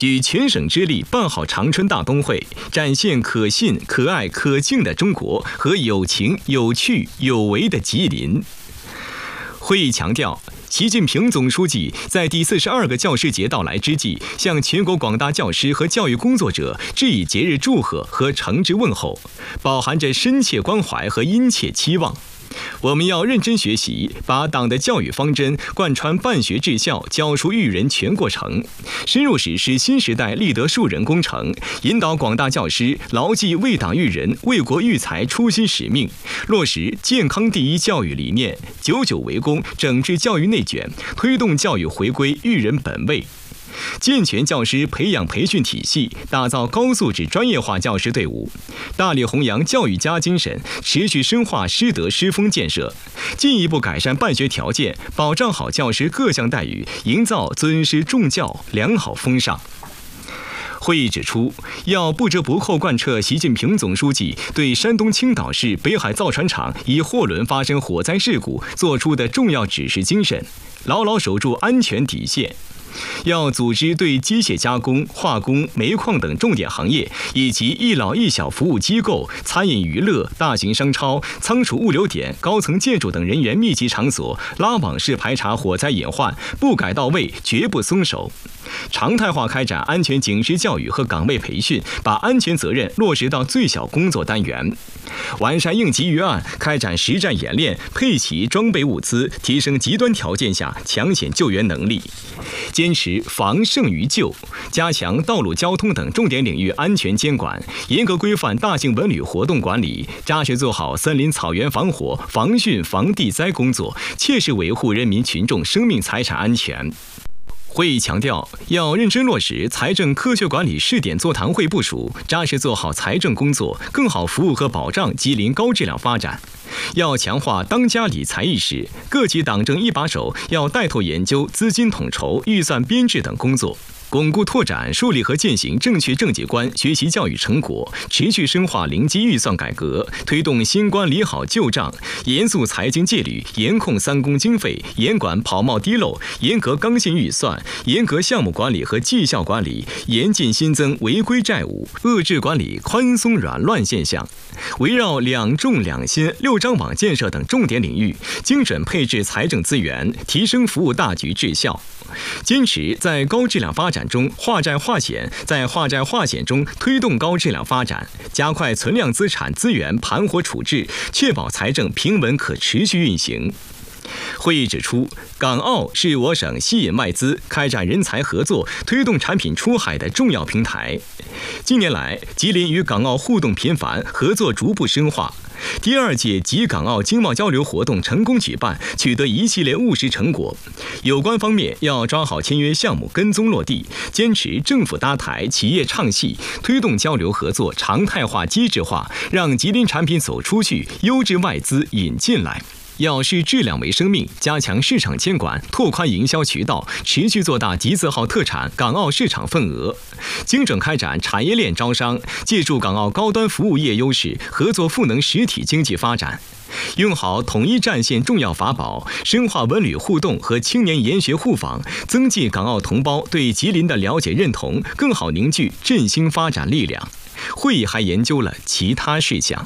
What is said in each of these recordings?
举全省之力办好长春大冬会，展现可信、可爱、可敬的中国和有情、有趣、有为的吉林。会议强调，习近平总书记在第42个教师节到来之际，向全国广大教师和教育工作者致以节日祝贺和诚挚问候，饱含着深切关怀和殷切期望。我们要认真学习，把党的教育方针贯穿办学治校、教书育人全过程，深入实施新时代立德树人工程，引导广大教师牢记为党育人、为国育才初心使命，落实健康第一教育理念，久久为功，整治教育内卷，推动教育回归育人本位。健全教师培养培训体系，打造高素质专业化教师队伍，大力弘扬教育家精神，持续深化师德师风建设，进一步改善办学条件，保障好教师各项待遇，营造尊师重教良好风尚。会议指出，要不折不扣贯彻习近平总书记对山东青岛市北海造船厂一货轮发生火灾事故作出的重要指示精神，牢牢守住安全底线。要组织对机械加工、化工、煤矿等重点行业以及一老一小服务机构、餐饮娱乐、大型商超、仓储物流点、高层建筑等人员密集场所拉网式排查火灾隐患，不改到位，绝不松手。常态化开展安全警示教育和岗位培训，把安全责任落实到最小工作单元。完善应急预案，开展实战演练，配齐装备物资，提升极端条件下抢险救援能力。坚持防胜于救，加强道路交通等重点领域安全监管，严格规范大型文旅活动管理，扎实做好森林草原防火、防汛、防地灾工作，切实维护人民群众生命财产安全。会议强调，要认真落实财政科学管理试点座谈会部署，扎实做好财政工作，更好服务和保障吉林高质量发展。要强化当家理财意识，各级党政一把手要带头研究资金统筹、预算编制等工作。巩固拓展、树立和践行正确政绩观学习教育成果，持续深化零基预算改革，推动新官理好旧账，严肃财经戒律，严控三公经费，严管跑冒滴漏，严格刚性预算，严格项目管理和绩效管理，严禁新增违规债务，遏制管理宽松软乱现象。围绕两重两新、六张网建设等重点领域，精准配置财政资源，提升服务大局质效。坚持在高质量发展中化债化险，在化债化险中推动高质量发展，加快存量资产资源盘活处置，确保财政平稳可持续运行。会议指出，港澳是我省吸引外资、开展人才合作、推动产品出海的重要平台。近年来，吉林与港澳互动频繁，合作逐步深化。第2届吉港澳经贸交流活动成功举办，取得一系列务实成果。有关方面要抓好签约项目跟踪落地，坚持政府搭台、企业唱戏，推动交流合作常态化、机制化，让吉林产品走出去，优质外资引进来。要视质量为生命，加强市场监管，拓宽营销渠道，持续做大集字号特产港澳市场份额，精准开展产业链招商，借助港澳高端服务业优势，合作赋能实体经济发展。用好统一战线重要法宝，深化文旅互动和青年研学互访，增进港澳同胞对吉林的了解认同，更好凝聚振兴发展力量。会议还研究了其他事项。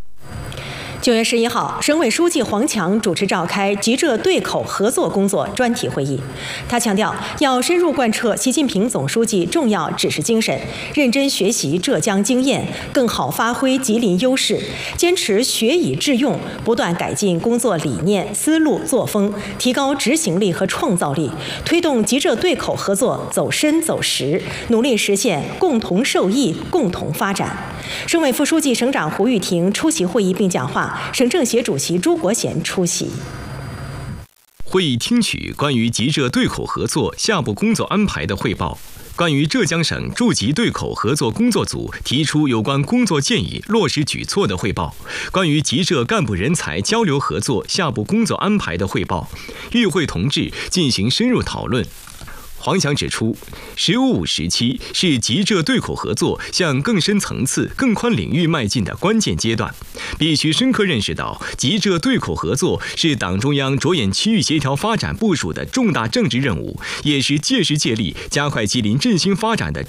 9月11号，省委书记黄强主持召开吉浙对口合作工作专题会议。他强调，要深入贯彻习近平总书记重要指示精神，认真学习浙江经验，更好发挥吉林优势，坚持学以致用，不断改进工作理念、思路、作风，提高执行力和创造力，推动吉浙对口合作走深走实，努力实现共同受益、共同发展。省委副书记、省长胡玉婷出席会议并讲话。省政协主席朱国贤出席。 会议听取关于吉浙对口合作下步工作安排的汇报，关于浙江省驻吉对口合作工作组提出有关工作建议、落实举措的汇报，关于吉浙干部人才交流合作下步工作安排的汇报，与会同志进行深入讨论。黄强指出，“15+5”时期是吉浙对口合作向更深层次、更宽领域迈进的关键阶段，必须深刻认识到，吉浙对口合作是党中央着眼区域协调发展部署的重大政治任务，也是借势借力加快吉林振兴发展的